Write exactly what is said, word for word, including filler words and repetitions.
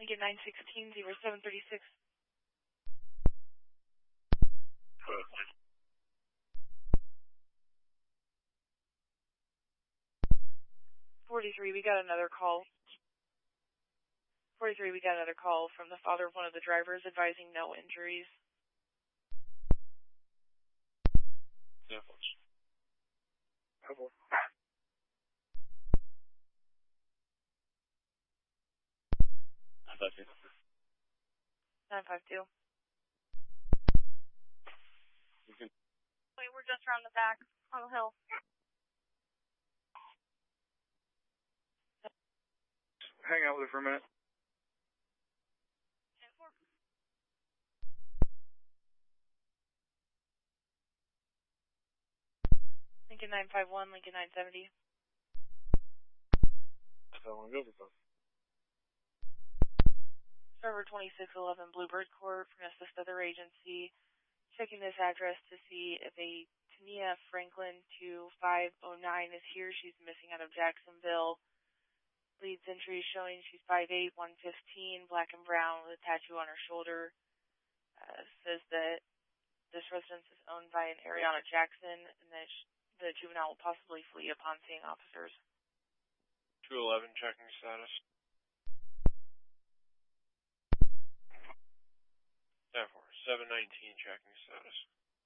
Lincoln nine sixteen, zero seven thirty-six. forty-three, we got another call. forty-three, we got another call from the father of one of the drivers advising no injuries. Examples. Couple. nine five two. nine five two. You can. Wait, we're just around the back on the hill. Hang out with her for a minute. Lincoln nine five one, Lincoln nine seventy. That's how I want to go for both. Server twenty-six eleven Bluebird Court from assist other agency. Checking this address to see if a Tania Franklin two five oh nine is here. She's missing out of Jacksonville. Leads entry showing she's five eight, one fifteen, black and brown with a tattoo on her shoulder. Uh, says that this residence is owned by an Ariana Jackson and that sh the juvenile will possibly flee upon seeing officers. two eleven checking status. ten four, seven nineteen checking status.